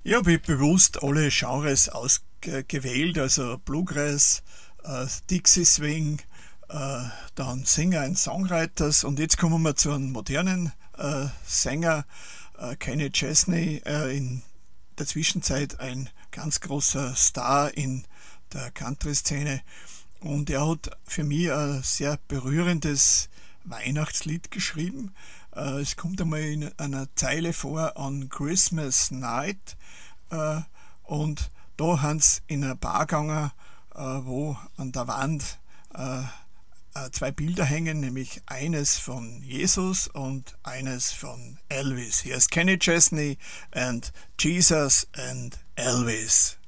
Ich habe bewusst alle Genres ausgewählt, also Bluegrass, Dixie Swing, dann Singer und Songwriters, und jetzt kommen wir zu einem modernen Sänger, Kenny Chesney, in der Zwischenzeit ein ganz großer Star in der Country-Szene, und er hat für mich ein sehr berührendes Weihnachtslied geschrieben. Es kommt einmal in einer Zeile vor: On Christmas Night, und da haben sie in einer Bar gegangen, wo an der Wand zwei Bilder hängen, nämlich eines von Jesus und eines von Elvis. Hier ist Kenny Chesney and Jesus and Elvis.